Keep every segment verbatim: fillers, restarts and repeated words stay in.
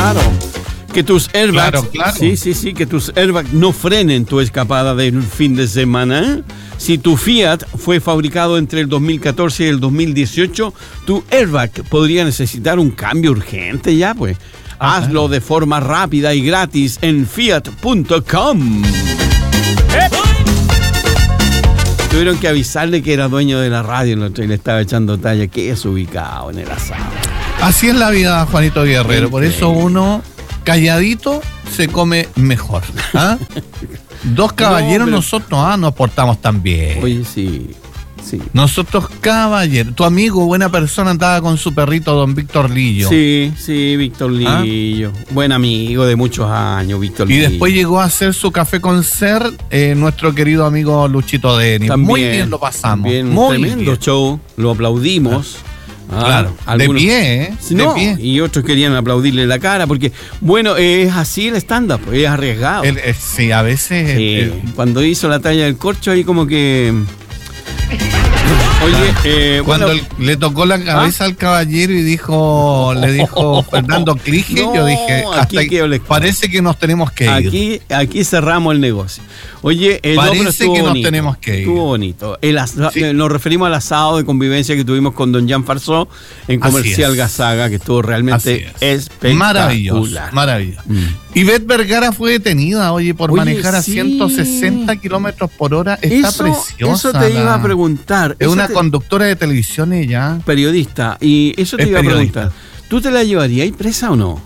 claro. Que tus airbags, Claro, claro. sí, sí, sí, que tus airbags no frenen tu escapada del fin de semana. ¿eh? Si tu Fiat fue fabricado entre el dos mil catorce y el dos mil dieciocho, tu airbag podría necesitar un cambio urgente ya, pues. Ajá. Hazlo de forma rápida y gratis en fiat punto com. Tuvieron que avisarle que era dueño de la radio y le estaba echando talla, que es ubicado en el asado. Así es la vida, Juanito Guerrero. Por eso uno calladito se come mejor. ¿Ah? Dos caballeros, no, pero... nosotros ah, nos portamos tan bien. Oye, sí, sí. Nosotros caballeros. Tu amigo, buena persona, andaba con su perrito, don Víctor Lillo. Sí, sí, Víctor Lillo. ¿Ah? Buen amigo de muchos años, Víctor y Lillo. Y después llegó a hacer su café con ser eh, nuestro querido amigo Luchito Denis. También, muy bien lo pasamos. También, muy tremendo bien. show, lo aplaudimos. Ah. Ah, claro, algunos, de pie, ¿eh? No, de pie. Y otros querían aplaudirle la cara, porque, bueno, es así el stand-up, es arriesgado. El, eh, sí, a veces... Sí, eh, cuando hizo la talla del corcho, ahí como que... Oye, eh, cuando bueno, el, le tocó la cabeza ¿ah? al caballero y dijo, le dijo Fernando Clige, no, yo dije, hasta que parece que nos tenemos que ir. Aquí, aquí cerramos el negocio. Oye, el parece que bonito, nos tenemos que ir. Estuvo bonito. El asa- sí. Nos referimos al asado de convivencia que tuvimos con don Jean Farsó en Comercial Gazaga, que estuvo realmente es. espectacular. Maravilloso, maravilloso. Mm. Ivette Vergara fue detenida, oye, por oye, manejar a sí. ciento sesenta kilómetros por hora. Está eso, preciosa. Eso te la... iba a preguntar. Es eso una te... conductora de televisión ella. Periodista. Y eso te es iba periodista. a preguntar. ¿Tú te la llevarías presa o no?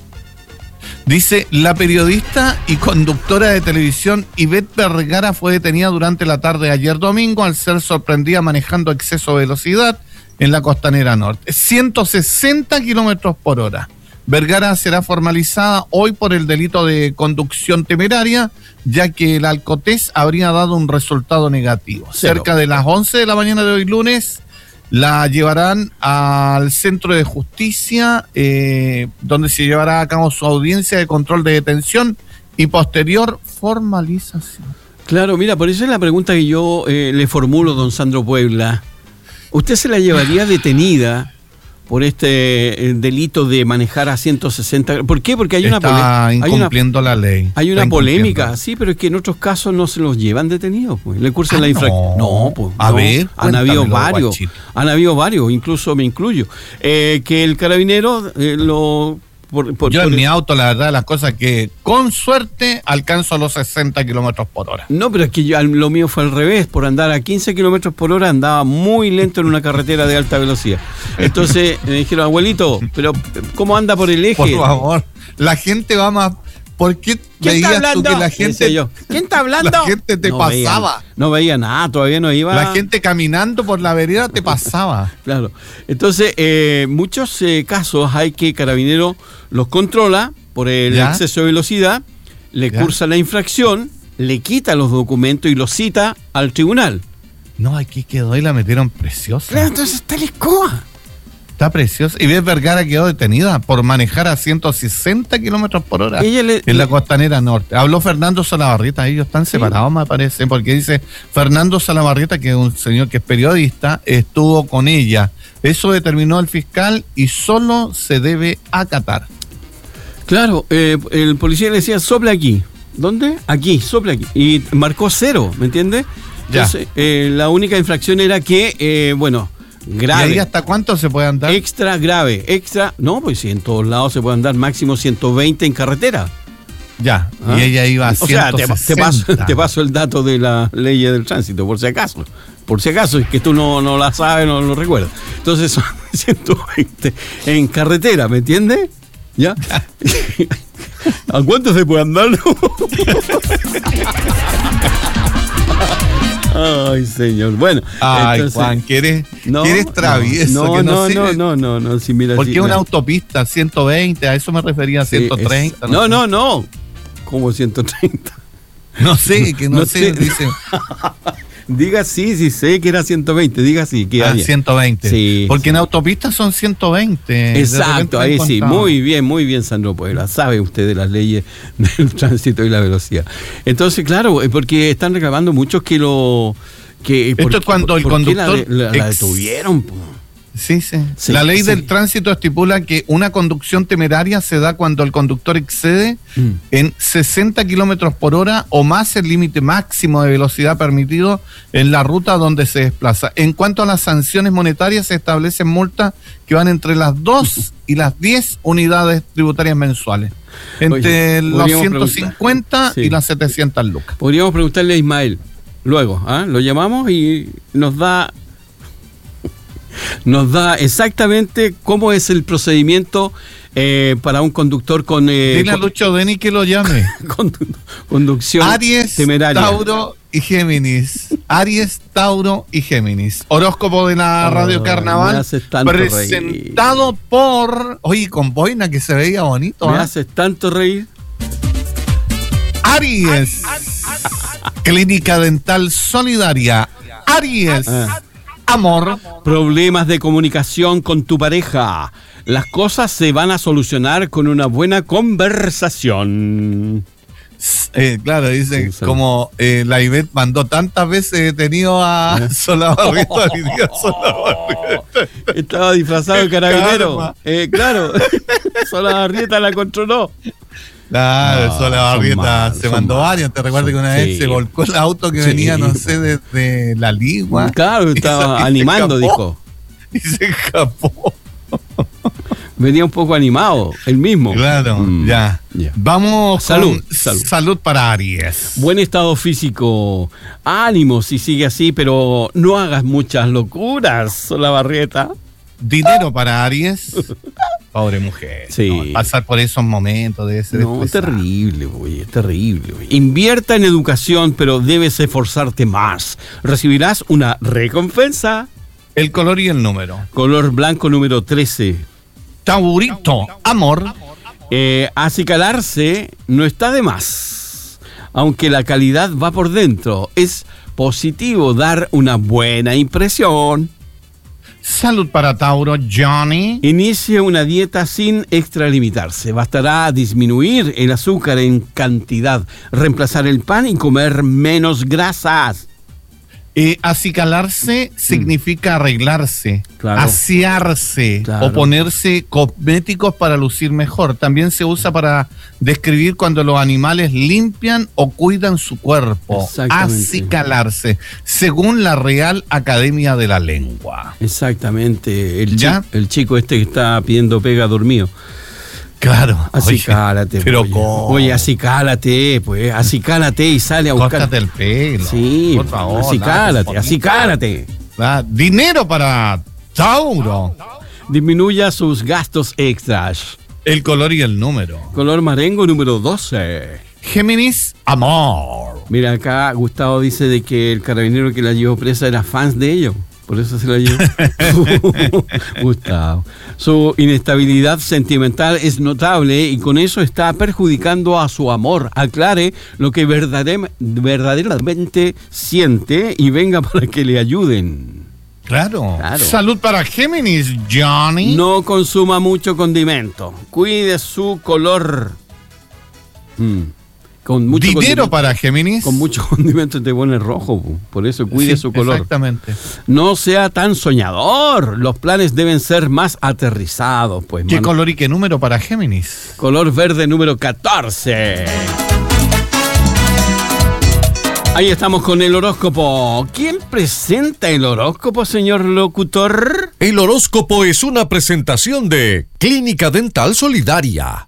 Dice, la periodista y conductora de televisión Ivette Vergara fue detenida durante la tarde de ayer domingo al ser sorprendida manejando a exceso de velocidad en la Costanera Norte. ciento sesenta kilómetros por hora. Vergara será formalizada hoy por el delito de conducción temeraria, ya que el alcotés habría dado un resultado negativo. Cero. Cerca de las once de la mañana de hoy lunes, la llevarán al Centro de Justicia, eh, donde se llevará a cabo su audiencia de control de detención y posterior formalización. Claro, mira, por eso es la pregunta que yo eh, le formulo, don Sandro Puebla. ¿Usted se la llevaría detenida por este eh, delito de manejar a ciento sesenta? ¿Por qué? Porque hay una Está polémica. incumpliendo la ley. Hay una polémica, sí, pero es que en otros casos no se los llevan detenidos, pues. Le cursan ah, la infracción. No, no, pues. A no. ver, han habido varios. Guachito. Han habido varios, incluso me incluyo. Eh, que el carabinero eh, lo. Por, por, Yo por en el... mi auto, la verdad, las cosas que con suerte alcanzo los sesenta kilómetros por hora. No, pero es que yo, lo mío fue al revés. Por andar a quince kilómetros por hora andaba muy lento en una carretera de alta velocidad. Entonces me dijeron, abuelito, pero ¿cómo anda por el eje? Por favor, la gente va más... ¿Por qué veías tú que la gente... Yo, ¿quién está hablando? La gente te no pasaba. Veía, no veía nada, todavía no iba... La gente caminando por la vereda te pasaba. Claro. Entonces, eh, muchos eh, casos hay que Carabinero los controla por el ¿Ya? exceso de velocidad, le ¿Ya? cursa la infracción, le quita los documentos y los cita al tribunal. No, aquí quedó y la metieron preciosa. Claro, entonces está la escoba. Está preciosa. Y Ivette Vergara quedó detenida por manejar a ciento sesenta kilómetros por hora Ella le, en la le... Costanera Norte. Habló Fernando Salabarrieta, ellos están separados, ¿sí? Me parece, porque dice Fernando Salabarrieta, que es un señor que es periodista, estuvo con ella. Eso determinó el fiscal y solo se debe acatar. Claro, eh, el policía le decía, sopla aquí. ¿Dónde? Aquí, sopla aquí. Y marcó cero, ¿me entiendes? Entonces, eh, la única infracción era que, eh, bueno... grave. ¿Y ahí hasta cuánto se puede andar? Extra grave, extra, no, pues si en todos lados se puede andar máximo ciento veinte en carretera. Ya, ¿ah? Y ella iba a ciento sesenta. O sea, te, te, paso, te paso el dato de la ley del tránsito, por si acaso. Por si acaso, es que tú no, no la sabes, no lo recuerdas. Entonces son ciento veinte en carretera, ¿me entiendes? ¿Ya? ¿A cuánto se puede andar? Ay, señor. Bueno. Ay, entonces, Juan, ¿quieres, no, ¿quieres travieso? No, que no, no, no, no, no, no, sí, mira. Porque sí, una no. autopista ciento veinte, a eso me refería, a ciento treinta. Sí, no, no, no, no. ¿Cómo ciento treinta? No sé, que no, no sé, sé. dice. Diga sí, sí sé que era ciento veinte, diga sí. Que ah, ciento veinte. Sí, porque sí. en autopistas son ciento veinte. Exacto, ahí sí. Muy bien, muy bien, Sandro Puebla. Sabe usted de las leyes del tránsito y la velocidad. Entonces, claro, porque están reclamando muchos que lo... Que, Esto por, es cuando por, el por conductor... La, la, la detuvieron, po. Sí, sí. Sí, La ley sí. del tránsito estipula que una conducción temeraria se da cuando el conductor excede Mm. en sesenta kilómetros por hora o más el límite máximo de velocidad permitido en la ruta donde se desplaza. En cuanto a las sanciones monetarias, se establecen multas que van entre las dos y las diez unidades tributarias mensuales. Entre Oye, los podríamos ciento cincuenta preguntar. Sí. y las setecientas lucas. Podríamos preguntarle a Ismael luego, ¿ah? Lo llamamos y nos da nos da exactamente cómo es el procedimiento eh, para un conductor con, eh, Dile a con- Lucho Deni que lo llame. condu- conducción Aries, temeraria. Tauro y Géminis. Aries, Tauro y Géminis. Horóscopo de la Oh, Radio me Carnaval. haces tanto Presentado por. Oye, con boina que se veía bonito. Me ¿eh? haces tanto reír. Aries. Clínica Dental Solidaria. Aries. Ah. Amor. Problemas de comunicación con tu pareja. Las cosas se van a solucionar con una buena conversación. Eh, claro, dice, Sí, sí. como eh, la Ivette mandó tantas veces detenido a ¿Eh? Solabarrieta, hoy día Solabarrieta. Estaba disfrazado de carabinero. Karma. Eh, claro, Solabarrieta la controló. Claro, No, Solabarrieta son malos, se son mandó malos. varios. Te recuerdo que una Sí. vez se volcó el auto que Sí. venía, no sé, desde la Ligua. Claro, Y estaba se- y se animando, escapó. dijo. Y se escapó. Venía un poco animado, el mismo. Claro, Mm, ya. ya. Vamos Salud, con salud. salud para Aries. Buen estado físico. Ánimo si sigue así, pero no hagas muchas locuras, Solabarrieta. Dinero para Aries. Pobre mujer. Sí. ¿no? Pasar por esos momentos debe ser No, estresante. terrible, güey, terrible. Güey. Invierta en educación, pero debes esforzarte más. Recibirás una recompensa. El color y el número. Color blanco número trece. Taurito, amor. Eh, acicalarse no está de más. Aunque la calidad va por dentro, es positivo dar una buena impresión. Salud para Tauro, Johnny. Inicie una dieta sin extralimitarse. Bastará disminuir el azúcar en cantidad, reemplazar el pan y comer menos grasas. Eh, acicalarse significa arreglarse, Claro. asearse Claro. o ponerse cosméticos para lucir mejor. También se usa para describir cuando los animales limpian o cuidan su cuerpo. Exactamente. Acicalarse, según la Real Academia de la Lengua. Exactamente. El, ¿Ya? chi- el chico este que está pidiendo pega dormido. Claro. Acicálate. Pero oye. ¿cómo? Oye, acicálate, pues. Acicálate y sale a buscar. Córtate el pelo. Sí, por favor. acicálate, nada, acicálate. Ah, dinero para Tauro. Disminuya sus gastos extras. El color y el número. Color marengo número doce. Géminis, amor. Mira, acá Gustavo dice de que el carabinero que la llevó presa era fans de ellos. Por eso se la llevó. Gustavo. Su inestabilidad sentimental es notable y con eso está perjudicando a su amor. Aclare lo que verdadera- verdaderamente siente y venga para que le ayuden. Claro. Claro. Salud para Géminis, Johnny. No consuma mucho condimento. Cuide su color. Mm. Con mucho Dinero condimento- para Géminis. Con mucho condimento te pone rojo, pu. Por eso cuide Sí, su color. Exactamente. No sea tan soñador. Los planes deben ser más aterrizados, pues. ¿Qué mano. color y qué número para Géminis? Color verde número catorce. Ahí estamos con el horóscopo. ¿Quién presenta el horóscopo, señor locutor? El horóscopo es una presentación de Clínica Dental Solidaria.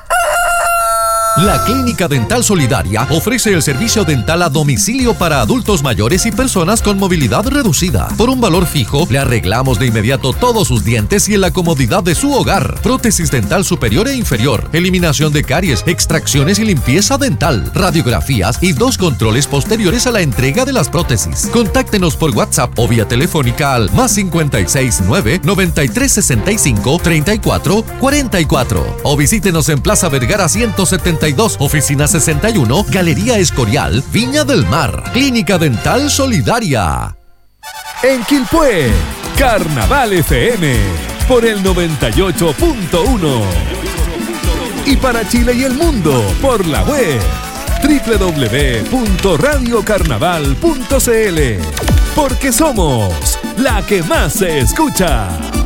La Clínica Dental Solidaria ofrece el servicio dental a domicilio para adultos mayores y personas con movilidad reducida. Por un valor fijo, le arreglamos de inmediato todos sus dientes y en la comodidad de su hogar. Prótesis dental superior e inferior, eliminación de caries, extracciones y limpieza dental, radiografías y dos controles posteriores a la entrega de las prótesis. Contáctenos por WhatsApp o vía telefónica al más cincuenta y seis nueve, noventa y tres sesenta y cinco, treinta y cuatro cuarenta y cuatro o visítenos en Plaza Vergara ciento setenta y dos, Oficina sesenta y uno, Galería Escorial, Viña del Mar. Clínica Dental Solidaria. En Quilpué, Carnaval F M por el noventa y ocho punto uno. Y para Chile y el mundo por la web doble u doble u doble u punto radio carnaval punto c l. porque somos la que más se escucha.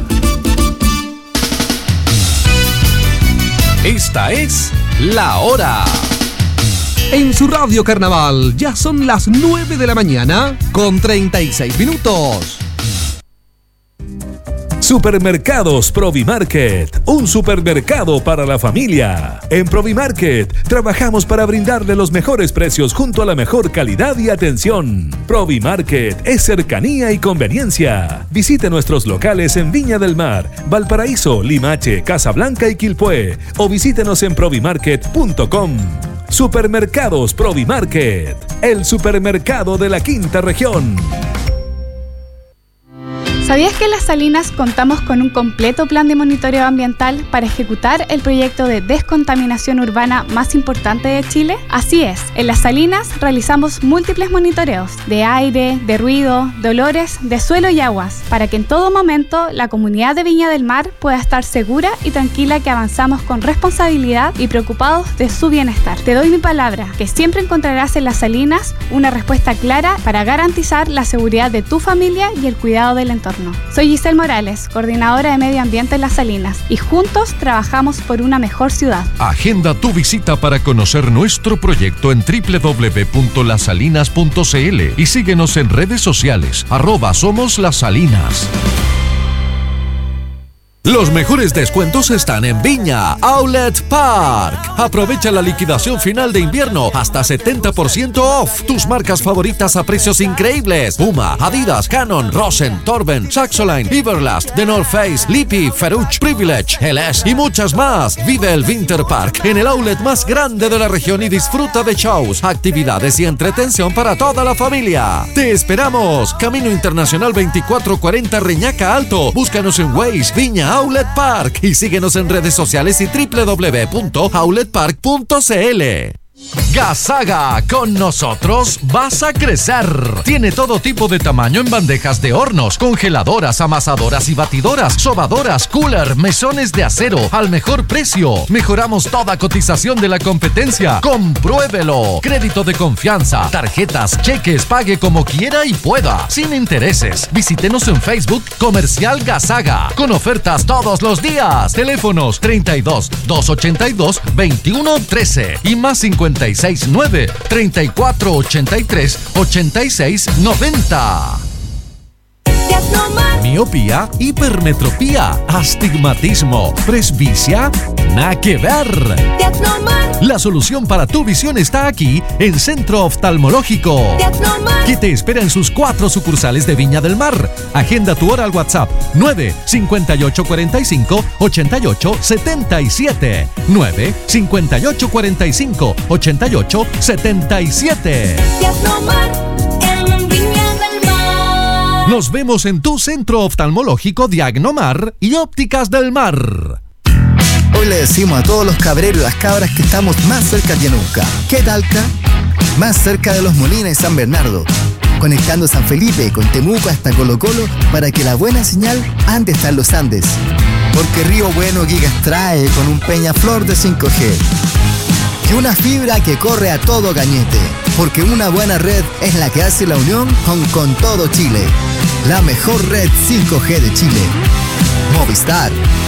Esta es La Hora. En su radio Carnaval ya son las nueve de la mañana con treinta y seis minutos. Supermercados Provimarket, un supermercado para la familia. En Provimarket trabajamos para brindarle los mejores precios junto a la mejor calidad y atención. Provimarket es cercanía y conveniencia. Visite nuestros locales en Viña del Mar, Valparaíso, Limache, Casablanca y Quilpué o visítenos en provimarket punto com. Supermercados Provimarket, el supermercado de la quinta región. ¿Sabías que en Las Salinas contamos con un completo plan de monitoreo ambiental para ejecutar el proyecto de descontaminación urbana más importante de Chile? Así es, en Las Salinas realizamos múltiples monitoreos de aire, de ruido, de olores, de suelo y aguas, para que en todo momento la comunidad de Viña del Mar pueda estar segura y tranquila que avanzamos con responsabilidad y preocupados de su bienestar. Te doy mi palabra, que siempre encontrarás en Las Salinas una respuesta clara para garantizar la seguridad de tu familia y el cuidado del entorno. Soy Giselle Morales, coordinadora de Medio Ambiente en Las Salinas, y juntos trabajamos por una mejor ciudad. Agenda tu visita para conocer nuestro proyecto en doble u doble u doble u punto las salinas punto c l y síguenos en redes sociales, arroba Somos Las Salinas. Los mejores descuentos están en Viña Outlet Park. Aprovecha la liquidación final de invierno hasta setenta por ciento off. Tus marcas favoritas a precios increíbles: Puma, Adidas, Canon, Rosen, Torben, Saxoline, Everlast, The North Face, Lippy, Ferruch, Privilege, L S y muchas más. Vive el Winter Park en el outlet más grande de la región y disfruta de shows, actividades y entretención para toda la familia. Te esperamos. Camino Internacional veinticuatro cuarenta Reñaca Alto. Búscanos en Waze, Viña Outlet Park, y síguenos en redes sociales y doble u doble u doble u punto outlet park punto c l. Gasaga, con nosotros vas a crecer. Tiene todo tipo de tamaño en bandejas de hornos, congeladoras, amasadoras y batidoras, sobadoras, cooler, mesones de acero al mejor precio. Mejoramos toda cotización de la competencia. Compruébelo. Crédito de confianza, tarjetas, cheques, pague como quiera y pueda, sin intereses. Visítenos en Facebook Comercial Gasaga, con ofertas todos los días. Teléfonos treinta y dos, doscientos ochenta y dos, veintiuno trece y más cincuenta y seis nueve, treinta y cuatro ochenta y tres, ochenta y seis noventa. Miopía, hipermetropía, astigmatismo, presbicia, nada que ver. La solución para tu visión está aquí en Centro Oftalmológico, que te espera en sus cuatro sucursales de Viña del Mar. Agenda tu hora al WhatsApp nueve cincuenta y ocho cuarenta y cinco, ochenta y ocho setenta y siete. nueve cincuenta y ocho cuarenta y cinco, ochenta y ocho setenta y siete. Nos vemos en tu centro oftalmológico Diagnomar y Ópticas del Mar. Hoy le decimos a todos los cabreros y las cabras que estamos más cerca que nunca. ¿Qué talca? Más cerca de Los Molinos y San Bernardo, conectando San Felipe con Temuco hasta Colo Colo para que la buena señal ande hasta en los Andes. Porque Río Bueno Gigas trae con un Peñaflor de cinco G. Que una fibra que corre a todo cañete. Porque una buena red es la que hace la unión con, con todo Chile. La mejor red cinco G de Chile. Movistar.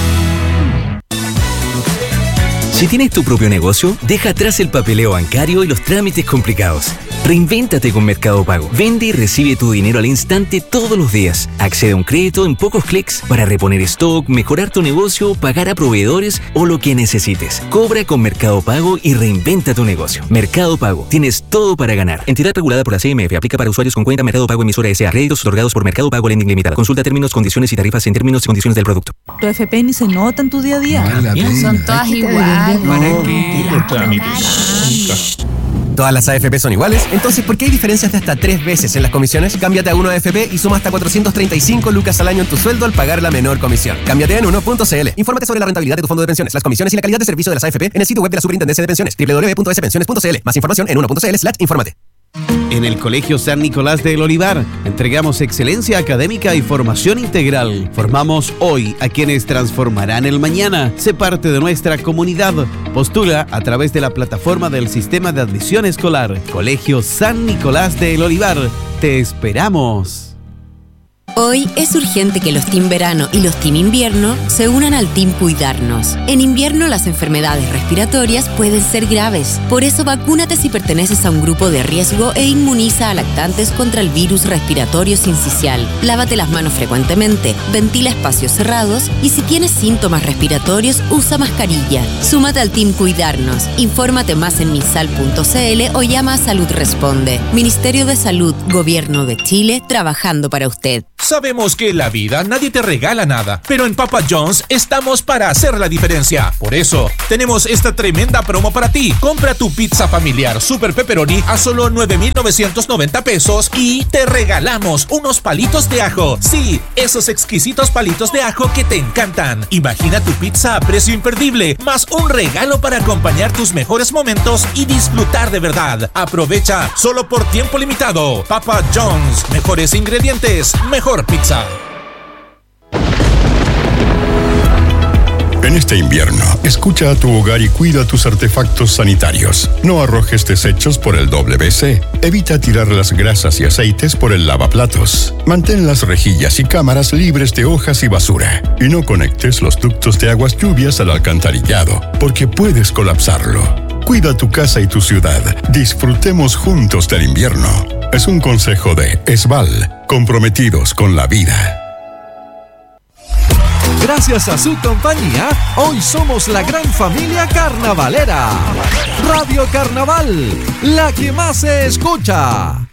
Si tienes tu propio negocio, deja atrás el papeleo bancario y los trámites complicados. Reinvéntate con Mercado Pago. Vende y recibe tu dinero al instante todos los días. Accede a un crédito en pocos clics para reponer stock, mejorar tu negocio, pagar a proveedores o lo que necesites. Cobra con Mercado Pago y reinventa tu negocio. Mercado Pago. Tienes todo para ganar. Entidad regulada por la C M F. Aplica para usuarios con cuenta Mercado Pago emisora S A. Créditos otorgados por Mercado Pago Lending Limitada. Consulta términos, condiciones y tarifas en términos y condiciones del producto. Tu F P ni se nota en tu día a día. No, son todas iguales. ¿Para qué? ¿Todas las A F P son iguales? Entonces, ¿por qué hay diferencias de hasta tres veces en las comisiones? Cámbiate a uno A F P y suma hasta cuatrocientos treinta y cinco lucas al año en tu sueldo al pagar la menor comisión. Cámbiate en uno punto c l. Infórmate sobre la rentabilidad de tu fondo de pensiones, las comisiones y la calidad de servicio de las A F P en el sitio web de la Superintendencia de Pensiones, doble u doble u doble u punto s pensiones punto c l. Más información en uno punto c l slash infórmate. En el Colegio San Nicolás del Olivar entregamos excelencia académica y formación integral. Formamos hoy a quienes transformarán el mañana. Sé parte de nuestra comunidad. Postula a través de la plataforma del Sistema de Admisión Escolar. Colegio San Nicolás del Olivar. Te esperamos. Hoy es urgente que los Team Verano y los Team Invierno se unan al Team Cuidarnos. En invierno las enfermedades respiratorias pueden ser graves. Por eso vacúnate si perteneces a un grupo de riesgo e inmuniza a lactantes contra el virus respiratorio sincicial. Lávate las manos frecuentemente, ventila espacios cerrados y si tienes síntomas respiratorios usa mascarilla. Súmate al Team Cuidarnos. Infórmate más en minsal punto c l o llama a Salud Responde. Ministerio de Salud, Gobierno de Chile, trabajando para usted. Sabemos que en la vida nadie te regala nada, pero en Papa John's estamos para hacer la diferencia. Por eso, tenemos esta tremenda promo para ti. Compra tu pizza familiar Super Pepperoni a solo nueve mil novecientos noventa pesos y te regalamos unos palitos de ajo. Sí, esos exquisitos palitos de ajo que te encantan. Imagina tu pizza a precio imperdible, más un regalo para acompañar tus mejores momentos y disfrutar de verdad. Aprovecha solo por tiempo limitado. Papa John's, mejores ingredientes, mejor pizza. En este invierno, escucha a tu hogar y cuida tus artefactos sanitarios. No arrojes desechos por el doble C. Evita tirar las grasas y aceites por el lavaplatos. Mantén las rejillas y cámaras libres de hojas y basura. Y no conectes los ductos de aguas lluvias al alcantarillado, porque puedes colapsarlo. Cuida tu casa y tu ciudad. Disfrutemos juntos del invierno. Es un consejo de Esval, comprometidos con la vida. Gracias a su compañía, hoy somos la gran familia carnavalera. Radio Carnaval, la que más se escucha.